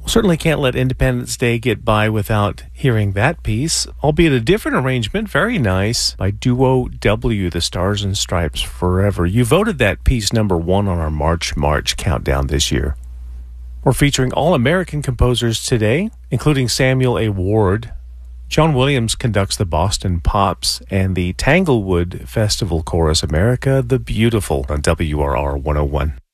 Certainly can't let Independence Day get by without hearing that piece, albeit a different arrangement, very nice, by Duo W, The Stars and Stripes Forever. You voted that piece number 1 on our March countdown this year. We're featuring all American composers today, including Samuel A. Ward. John Williams conducts the Boston Pops and the Tanglewood Festival Chorus America the Beautiful on WRR 101.